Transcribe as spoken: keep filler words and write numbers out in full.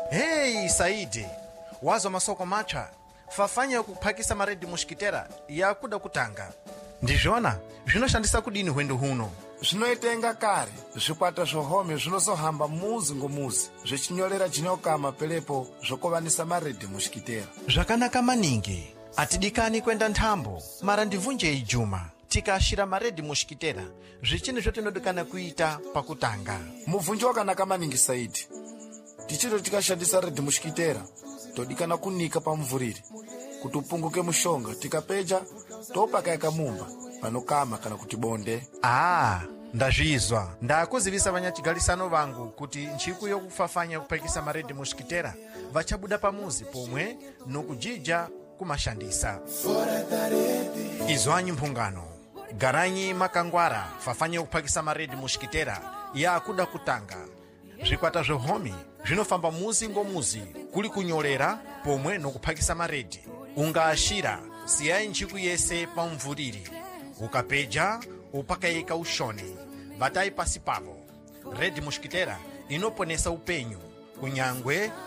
Hey, Saidi, wazo masoko macha fafanya kuphakisa maredi mushkitera ya kuda kutanga ndizvona zvinoshandisa kudini hwendo huno zvinoitenga kare zvikwata zvohome zvinozohamba muzi ngomuzi zvichinyorera chinokama pelepo zvokovanisa maredhi mushkitera. Zvakanaka maningi. Atidikani kwenda nthambo mara ndivunje ijuma tikashira maredhi mushkitera zvichini zvotinodikana kuita pakutanga. Muvunjo wakanaka maningi Saidi. Tichito tikashandisa redhi mushkitera todikana kunika pamvuriri kuti upunguke mushonga tikapeja topakaika mumba panokama kana kuti bonde. Ah, ndazvizwa ndakuzivisa vanyachigalisano vangu kuti nchiku yokufafanya kuphakisa maredhi mushkitera vachabuda pamuzi pomwe nokujija kumashandisa. Izwanyi mphungano garanyi makangwara fafanya kuphakisa maredhi mushkitera ya kuda kutanga. Zvikwata zvehomi zvinofamba muzi ngomuzi kuli kunyolera pomwe nokuphakisa maredhi. Ungaashira siyayi nchiku yese pamvuriri ukapeja upakaika ushoni vatayi pasi pavo. Redhi mushkitera inoponesa upenyu kunyangwe